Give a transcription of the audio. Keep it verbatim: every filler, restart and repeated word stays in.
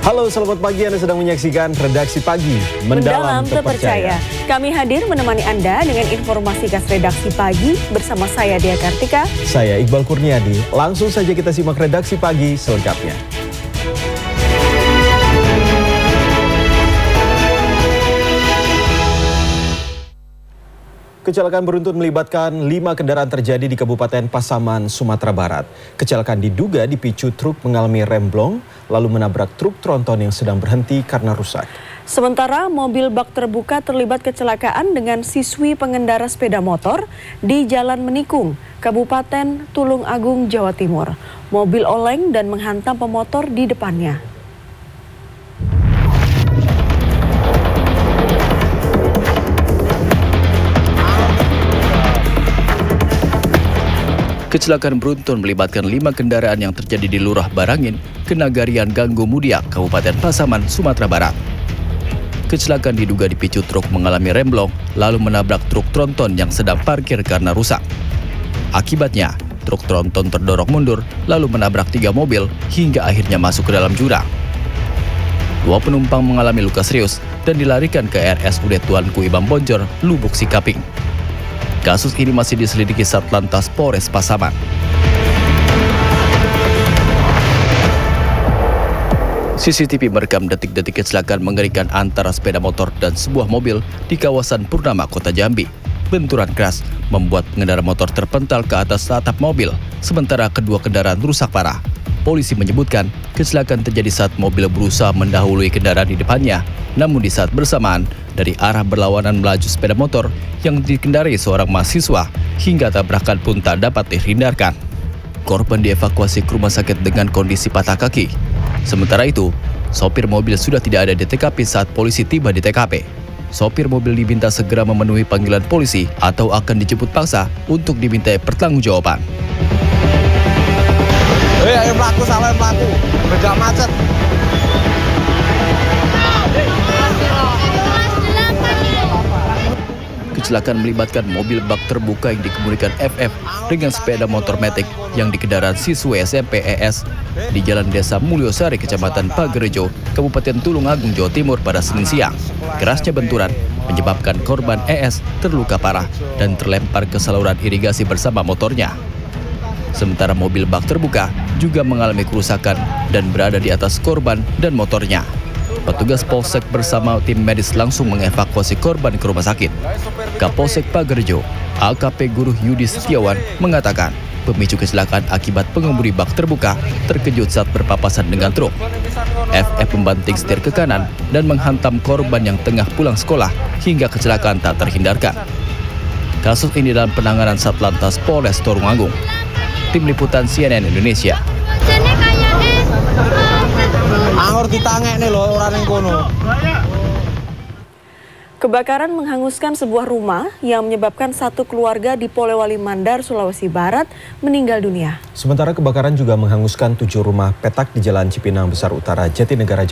Halo, selamat pagi. Anda sedang menyaksikan Redaksi Pagi Mendalam, Mendalam Terpercaya. Kami hadir menemani Anda dengan informasi khas Redaksi Pagi bersama saya Dea Kartika. Saya Iqbal Kurniadi. Langsung saja kita simak Redaksi Pagi selengkapnya. Kecelakaan beruntun melibatkan lima kendaraan terjadi di Kabupaten Pasaman, Sumatera Barat. Kecelakaan diduga dipicu truk mengalami remblong, lalu menabrak truk tronton yang sedang berhenti karena rusak. Sementara mobil bak terbuka terlibat kecelakaan dengan siswi pengendara sepeda motor di Jalan Menikung, Kabupaten Tulung Agung, Jawa Timur. Mobil oleng dan menghantam pemotor di depannya. Kecelakaan beruntun melibatkan lima kendaraan yang terjadi di Lurah Barangin, Kenagarian Ganggo Mudia, Kabupaten Pasaman, Sumatera Barat. Kecelakaan diduga dipicu truk mengalami remblong, lalu menabrak truk tronton yang sedang parkir karena rusak. Akibatnya, truk tronton terdorong mundur, lalu menabrak tiga mobil hingga akhirnya masuk ke dalam jurang. Dua penumpang mengalami luka serius dan dilarikan ke R S U D Tuanku Ibam Bonjor, Lubuk Sikaping. Kasus ini masih diselidiki Satlantas Polres Pasaman. C C T V merekam detik-detik kecelakaan mengerikan antara sepeda motor dan sebuah mobil di kawasan Purnama, Kota Jambi. Benturan keras membuat pengendara motor terpental ke atas atap mobil, sementara kedua kendaraan rusak parah. Polisi menyebutkan kecelakaan terjadi saat mobil berusaha mendahului kendaraan di depannya, namun di saat bersamaan dari arah berlawanan melaju sepeda motor yang dikendarai seorang mahasiswa hingga tabrakan pun tak dapat dihindarkan. Korban dievakuasi ke rumah sakit dengan kondisi patah kaki. Sementara itu, sopir mobil sudah tidak ada di T K P saat polisi tiba di T K P. Sopir mobil diminta segera memenuhi panggilan polisi atau akan dijemput paksa untuk dimintai pertanggungjawaban. Hei, ayo pelaku, salah pelaku, udah macet. Kecelakaan melibatkan mobil bak terbuka yang dikemudikan F F dengan sepeda motor metik yang di kendaraan siswa S M P E S di Jalan Desa Mulyosari, Kecamatan Pagerejo, Kabupaten Tulung Agung, Jawa Timur pada Senin siang. Kerasnya benturan menyebabkan korban E S terluka parah dan terlempar ke saluran irigasi bersama motornya. Sementara mobil bak terbuka juga mengalami kerusakan dan berada di atas korban dan motornya. Petugas Polsek bersama tim medis langsung mengevakuasi korban ke rumah sakit. Kapolsek Pagerejo, A K P Guru Yudi Setiawan, mengatakan pemicu kecelakaan akibat pengemudi bak terbuka terkejut saat berpapasan dengan truk. F F membanting setir ke kanan dan menghantam korban yang tengah pulang sekolah hingga kecelakaan tak terhindarkan. Kasus ini dalam penanganan Satlantas Polres Tulung Agung. Tim Liputan C N N Indonesia. Anggur ditangek nih loh orang yang kono. Kebakaran menghanguskan sebuah rumah yang menyebabkan satu keluarga di Polewali Mandar, Sulawesi Barat meninggal dunia. Sementara kebakaran juga menghanguskan tujuh rumah petak di Jalan Cipinang Besar Utara, Jatinegara, Jawa